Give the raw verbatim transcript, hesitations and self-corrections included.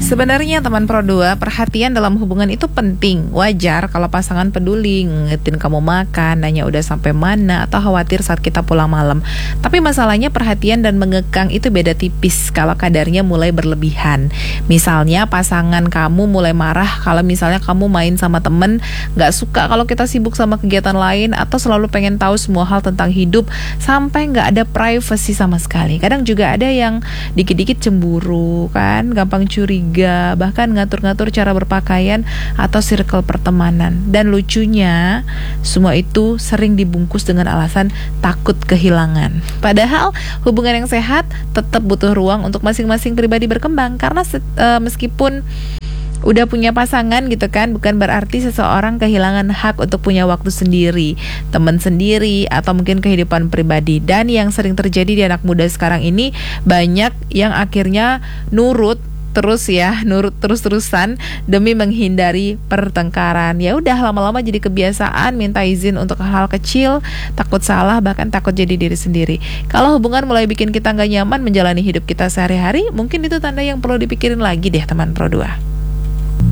Sebenarnya teman Pro dua, perhatian dalam hubungan itu penting. Wajar kalau pasangan peduli, ngingetin kamu makan, nanya udah sampai mana, atau khawatir saat kita pulang malam. Tapi masalahnya perhatian dan mengekang itu beda tipis kalau kadarnya mulai berlebihan. Misalnya pasangan kamu mulai marah kalau misalnya kamu main sama temen, gak suka kalau kita sibuk sama kegiatan lain, atau selalu pengen tahu semua hal tentang hidup sampai gak ada privacy sama sekali. Kadang juga ada yang dikit-dikit cemburu kan, gampang curiga, bahkan ngatur-ngatur cara berpakaian atau circle pertemanan. Dan lucunya, semua itu sering dibungkus dengan alasan takut kehilangan. Padahal hubungan yang sehat tetap butuh ruang untuk masing-masing pribadi berkembang. Karena uh, meskipun udah punya pasangan gitu kan, bukan berarti seseorang kehilangan hak untuk punya waktu sendiri, teman sendiri, atau mungkin kehidupan pribadi. Dan yang sering terjadi di anak muda sekarang ini, banyak yang akhirnya nurut terus ya, nurut terus-terusan demi menghindari pertengkaran. Ya udah, lama-lama jadi kebiasaan minta izin untuk hal-hal kecil, takut salah, bahkan takut jadi diri sendiri. Kalau hubungan mulai bikin kita gak nyaman menjalani hidup kita sehari-hari, mungkin itu tanda yang perlu dipikirin lagi deh teman Pro dua.